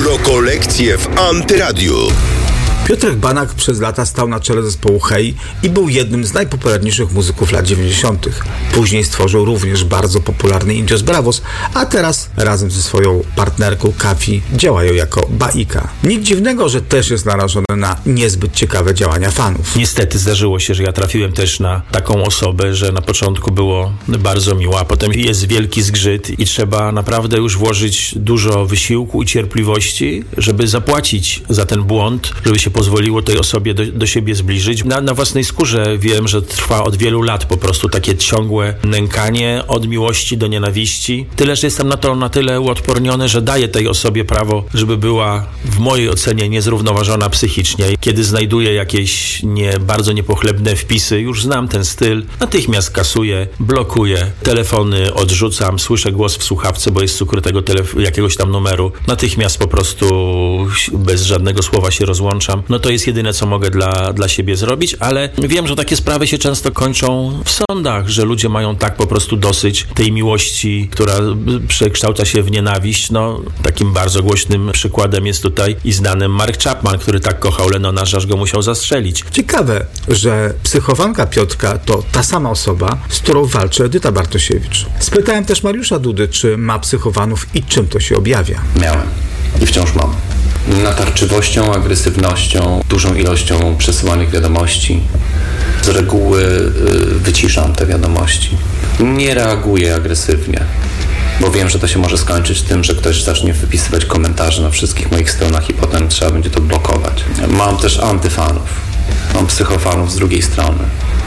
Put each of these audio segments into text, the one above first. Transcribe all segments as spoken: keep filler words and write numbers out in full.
Rokolekcje w Antyradiu. Piotrek Banak przez lata stał na czele zespołu Hej i był jednym z najpopularniejszych muzyków lat dziewięćdziesiątych. Później stworzył również bardzo popularny Indios Bravos, a teraz razem ze swoją partnerką Kafi działają jako Baika. Nic dziwnego, że też jest narażony na niezbyt ciekawe działania fanów. Niestety zdarzyło się, że ja trafiłem też na taką osobę, że na początku było bardzo miło, a potem jest wielki zgrzyt i trzeba naprawdę już włożyć dużo wysiłku i cierpliwości, żeby zapłacić za ten błąd, żeby się pozwoliło tej osobie do, do siebie zbliżyć. Na, na własnej skórze wiem, że trwa od wielu lat po prostu takie ciągłe nękanie od miłości do nienawiści. Tyle, że jestem na to na tyle uodporniony, że daję tej osobie prawo, żeby była w mojej ocenie niezrównoważona psychicznie. Kiedy znajduję jakieś nie, bardzo niepochlebne wpisy, już znam ten styl, natychmiast kasuję, blokuję, telefony odrzucam, słyszę głos w słuchawce, bo jest z ukrytego telef- jakiegoś tam numeru. Natychmiast po prostu bez żadnego słowa się rozłączam. No to jest jedyne, co mogę dla, dla siebie zrobić, ale wiem, że takie sprawy się często kończą w sądach, że ludzie mają tak po prostu dosyć tej miłości, która przekształca się w nienawiść. No, takim bardzo głośnym przykładem jest tutaj i znanym Mark Chapman, który tak kochał Lennona, że aż go musiał zastrzelić. Ciekawe, że psychowanka Piotrka to ta sama osoba, z którą walczy Edyta Bartosiewicz. Spytałem też Mariusza Dudy, czy ma psychowanów i czym to się objawia. Miałem i wciąż mam. Natarczywością, agresywnością, dużą ilością przesyłanych wiadomości. Z reguły y, wyciszam te wiadomości. Nie reaguję agresywnie, bo wiem, że to się może skończyć tym, że ktoś zacznie wypisywać komentarze na wszystkich moich stronach i potem trzeba będzie to blokować. Mam też antyfanów. Mam psychofanów z drugiej strony.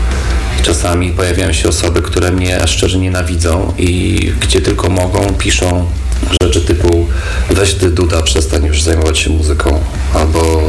Czasami pojawiają się osoby, które mnie szczerze nienawidzą i gdzie tylko mogą, piszą rzeczy typu weź ty, Duda, przestań już zajmować się muzyką, albo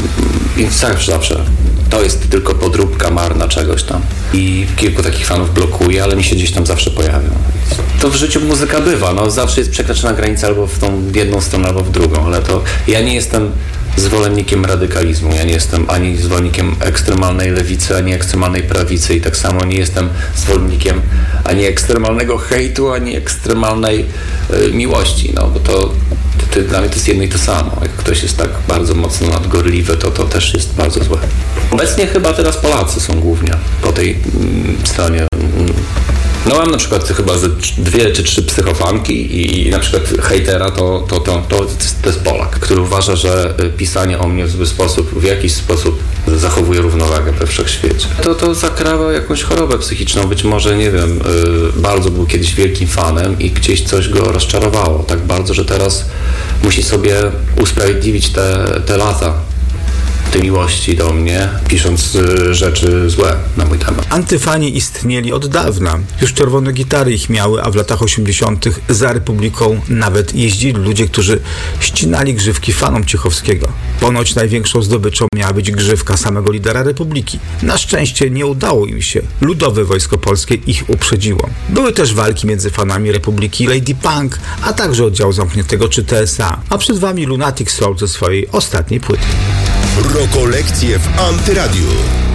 i tak zawsze to jest tylko podróbka marna czegoś tam. I kilku takich fanów blokuje, ale mi się gdzieś tam zawsze pojawią. To w życiu muzyka bywa, no zawsze jest przekraczana granica albo w tą jedną stronę, albo w drugą, ale to ja nie jestem zwolennikiem radykalizmu, ja nie jestem ani zwolennikiem ekstremalnej lewicy, ani ekstremalnej prawicy i tak samo nie jestem zwolennikiem ani ekstremalnego hejtu, ani ekstremalnej y, miłości, no bo to, to, to dla mnie to jest jedno i to samo. Jak ktoś jest tak bardzo mocno nadgorliwy, to to też jest bardzo złe. Obecnie chyba teraz Polacy są głównie po tej mm, stronie. No mam na przykład chyba ze dwie czy trzy psychofanki i na przykład hejtera to, to, to, to, to jest Polak, który uważa, że pisanie o mnie w zły sposób, w jakiś sposób zachowuje równowagę we wszechświecie. To, to zakrawa jakąś chorobę psychiczną, być może, nie wiem, yy, bardzo był kiedyś wielkim fanem i gdzieś coś go rozczarowało, tak bardzo, że teraz musi sobie usprawiedliwić te, te lata tej miłości do mnie, pisząc y, rzeczy złe na mój temat. Antyfani istnieli od dawna. Już czerwone gitary ich miały, a w latach osiemdziesiątych za Republiką nawet jeździli ludzie, którzy ścinali grzywki fanom Ciechowskiego. Ponoć największą zdobyczą miała być grzywka samego lidera Republiki. Na szczęście nie udało im się. Ludowe Wojsko Polskie ich uprzedziło. Były też walki między fanami Republiki i Lady Punk, a także oddziału zamkniętego czy T S A. A przed wami Lunatic Soul ze swojej ostatniej płyty. Rokolekcje w Antyradiu.